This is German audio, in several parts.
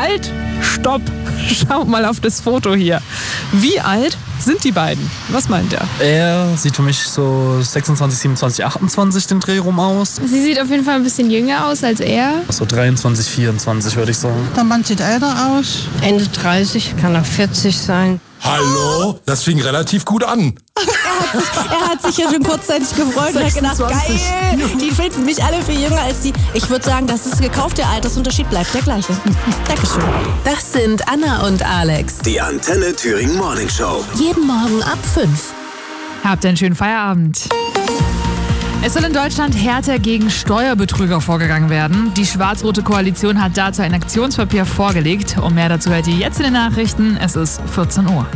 Halt! Stopp! Schaut mal auf das Foto hier. Wie alt sind die beiden? Was meint er? Er sieht für mich so 26, 27, 28 den Dreh rum aus. Sie sieht auf jeden Fall ein bisschen jünger aus als er. So 23, 24 würde ich sagen. Der Mann sieht älter aus. Ende 30, kann auch 40 sein. Hallo? Das fing relativ gut an. Er hat sich ja schon kurzzeitig gefreut und hat gedacht, geil, die finden mich alle viel jünger als die. Ich würde sagen, das ist gekauft, der Altersunterschied bleibt der gleiche. Dankeschön. Das sind Anna und Alex. Die Antenne Thüringen Morning Show. Jeden Morgen ab 5. Habt einen schönen Feierabend. Es soll in Deutschland härter gegen Steuerbetrüger vorgegangen werden. Die schwarz-rote Koalition hat dazu ein Aktionspapier vorgelegt. Und mehr dazu hört ihr jetzt in den Nachrichten. Es ist 14 Uhr.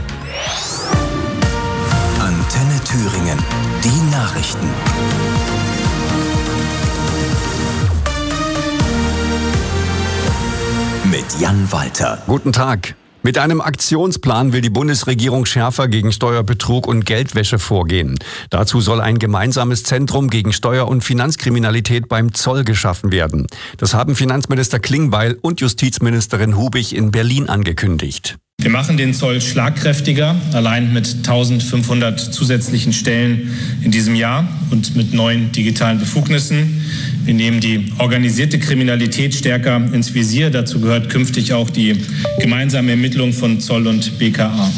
Antenne Thüringen. Die Nachrichten. Mit Jan Walter. Guten Tag. Mit einem Aktionsplan will die Bundesregierung schärfer gegen Steuerbetrug und Geldwäsche vorgehen. Dazu soll ein gemeinsames Zentrum gegen Steuer- und Finanzkriminalität beim Zoll geschaffen werden. Das haben Finanzminister Klingbeil und Justizministerin Hubig in Berlin angekündigt. Wir machen den Zoll schlagkräftiger, allein mit 1500 zusätzlichen Stellen in diesem Jahr und mit neuen digitalen Befugnissen. Wir nehmen die organisierte Kriminalität stärker ins Visier. Dazu gehört künftig auch die gemeinsame Ermittlung von Zoll und BKA.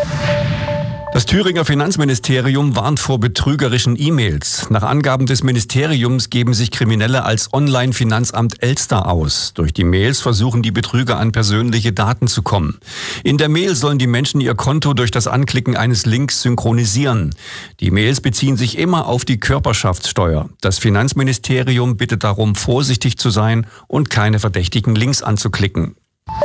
Das Thüringer Finanzministerium warnt vor betrügerischen E-Mails. Nach Angaben des Ministeriums geben sich Kriminelle als Online-Finanzamt Elster aus. Durch die Mails versuchen die Betrüger an persönliche Daten zu kommen. In der Mail sollen die Menschen ihr Konto durch das Anklicken eines Links synchronisieren. Die Mails beziehen sich immer auf die Körperschaftssteuer. Das Finanzministerium bittet darum, vorsichtig zu sein und keine verdächtigen Links anzuklicken.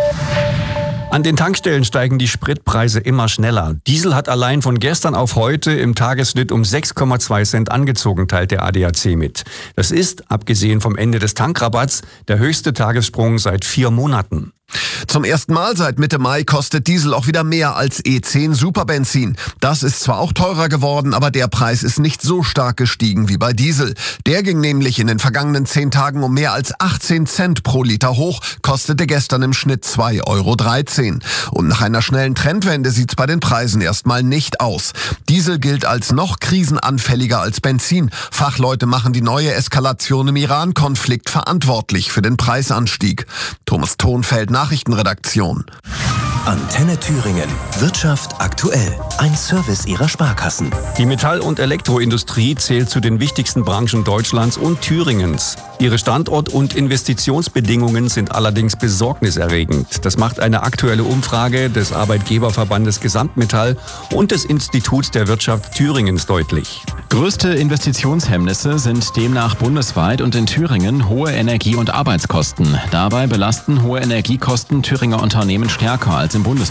An den Tankstellen steigen die Spritpreise immer schneller. Diesel hat allein von gestern auf heute im Tagesschnitt um 6,2 Cent angezogen, teilt der ADAC mit. Das ist, abgesehen vom Ende des Tankrabatts, der höchste Tagessprung seit 4 Monaten. Zum ersten Mal seit Mitte Mai kostet Diesel auch wieder mehr als E10 Superbenzin. Das ist zwar auch teurer geworden, aber der Preis ist nicht so stark gestiegen wie bei Diesel. Der ging nämlich in den vergangenen 10 Tagen um mehr als 18 Cent pro Liter hoch, kostete gestern im Schnitt 2,13 Euro. Und nach einer schnellen Trendwende sieht's bei den Preisen erstmal nicht aus. Diesel gilt als noch krisenanfälliger als Benzin. Fachleute machen die neue Eskalation im Iran-Konflikt verantwortlich für den Preisanstieg. Thomas Thonfeld, Nachrichtenredaktion. Antenne Thüringen. Wirtschaft aktuell. Ein Service ihrer Sparkassen. Die Metall- und Elektroindustrie zählt zu den wichtigsten Branchen Deutschlands und Thüringens. Ihre Standort- und Investitionsbedingungen sind allerdings besorgniserregend. Das macht eine aktuelle Umfrage des Arbeitgeberverbandes Gesamtmetall und des Instituts der Wirtschaft Thüringens deutlich. Größte Investitionshemmnisse sind demnach bundesweit und in Thüringen hohe Energie- und Arbeitskosten. Dabei belasten hohe Energiekosten Thüringer Unternehmen stärker als im Bundesland.